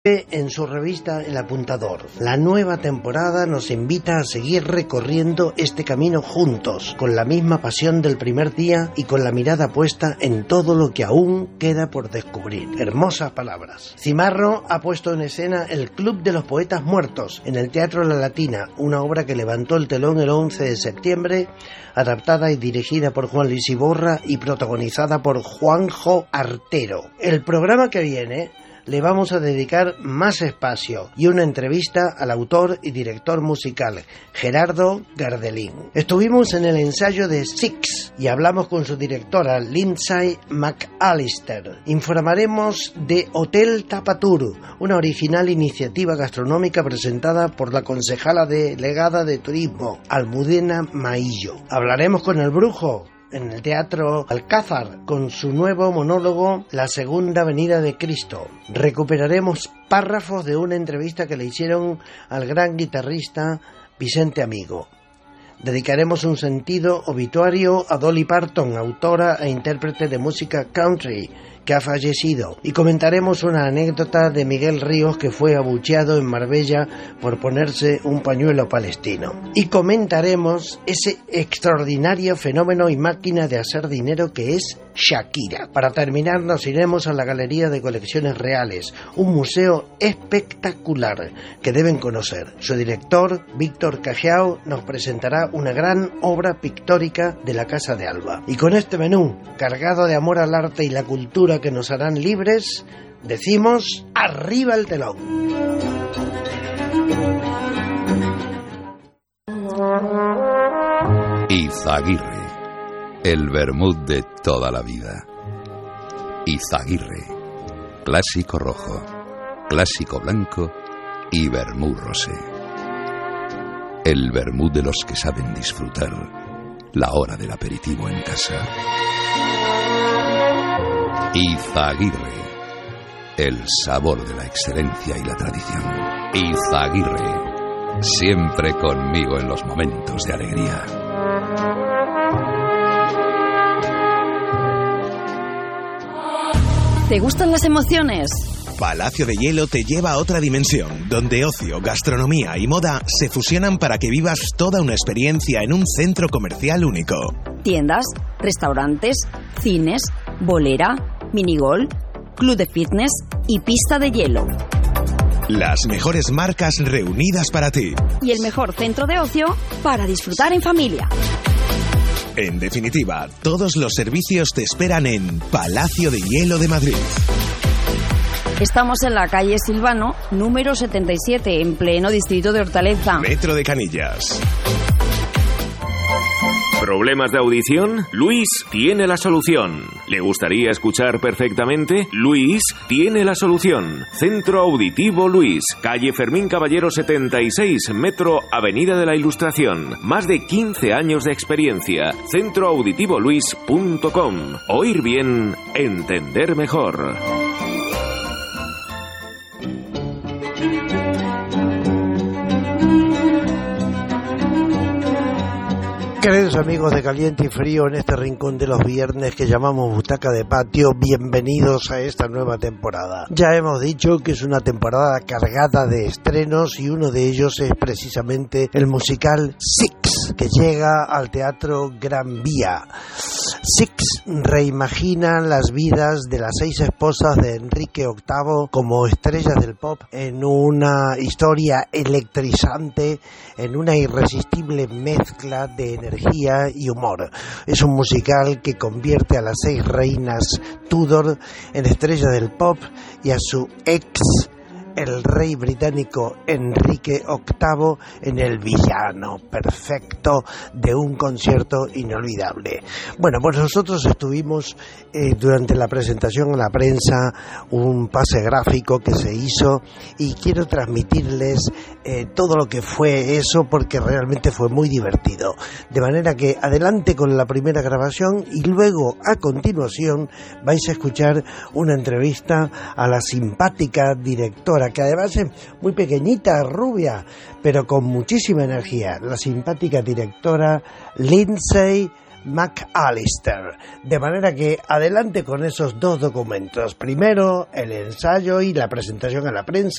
En su revista El Apuntador, la nueva temporada nos invita a seguir recorriendo este camino juntos, con la misma pasión del primer día y con la mirada puesta en todo lo que aún queda por descubrir. Hermosas palabras. Cimarro ha puesto en escena El Club de los Poetas Muertos en el Teatro La Latina, una obra que levantó el telón el 11 de septiembre, adaptada y dirigida por Juan Luis Iborra y protagonizada por Juanjo Artero. El programa que viene le vamos a dedicar más espacio y una entrevista al autor y director musical Gerardo Gardelín. Estuvimos en el ensayo de Six y hablamos con su directora Lindsay McAllister. Informaremos de Hotel Tapatur, una original iniciativa gastronómica presentada por la concejala delegada de Turismo, Almudena Maillo. Hablaremos con el Brujo en el Teatro Alcázar con su nuevo monólogo La Segunda Venida de Cristo. Recuperaremos párrafos de una entrevista que le hicieron al gran guitarrista Vicente Amigo. Dedicaremos un sentido obituario a Dolly Parton, autora e intérprete de música country, que ha fallecido, y comentaremos una anécdota de Miguel Ríos, que fue abucheado en Marbella por ponerse un pañuelo palestino. Y comentaremos ese extraordinario fenómeno y máquina de hacer dinero que es Shakira. Para terminar, nos iremos a la Galería de Colecciones Reales, un museo espectacular que deben conocer. Su director, Víctor Cajiao, nos presentará una gran obra pictórica de la Casa de Alba. Y con este menú, cargado de amor al arte y la cultura que nos harán libres, decimos ¡arriba el telón! Izaguirre, el vermut de toda la vida. Izaguirre, clásico rojo, clásico blanco y vermut rosé. El vermut de los que saben disfrutar la hora del aperitivo en casa. Izaguirre, el sabor de la excelencia y la tradición. Izaguirre, siempre conmigo en los momentos de alegría. ¿Te gustan las emociones? Palacio de Hielo te lleva a otra dimensión, donde ocio, gastronomía y moda se fusionan para que vivas toda una experiencia en un centro comercial único. Tiendas, restaurantes, cines, bolera, minigol, club de fitness y pista de hielo. Las mejores marcas reunidas para ti. Y el mejor centro de ocio para disfrutar en familia. En definitiva, todos los servicios te esperan en Palacio de Hielo de Madrid. Estamos en la calle Silvano, número 77, en pleno distrito de Hortaleza. Metro de Canillas. ¿Problemas de audición? Luis tiene la solución. ¿Le gustaría escuchar perfectamente? Luis tiene la solución. Centro Auditivo Luis, calle Fermín Caballero 76, metro Avenida de la Ilustración. Más de 15 años de experiencia. centroauditivoluis.com. Oír bien, entender mejor. Queridos amigos de Caliente y Frío, en este rincón de los viernes que llamamos Butaca de Patio, bienvenidos a esta nueva temporada. Ya hemos dicho que es una temporada cargada de estrenos y uno de ellos es precisamente el musical Six, que llega al Teatro Gran Vía. Six reimagina las vidas de las 6 esposas de Enrique VIII como estrellas del pop en una historia electrizante, en una irresistible mezcla de energía y humor. Es un musical que convierte a las 6 reinas Tudor en estrellas del pop y a su ex, el rey británico Enrique VIII, en el villano perfecto de un concierto inolvidable. Bueno, pues nosotros estuvimos durante la presentación a la prensa, un pase gráfico que se hizo, y quiero transmitirles todo lo que fue eso, porque realmente fue muy divertido. De manera que adelante con la primera grabación y luego a continuación vais a escuchar una entrevista a la simpática directora, que además es muy pequeñita, rubia, pero con muchísima energía, la simpática directora Lindsay McAllister. De manera que adelante con esos dos documentos. Primero el ensayo y la presentación a la prensa,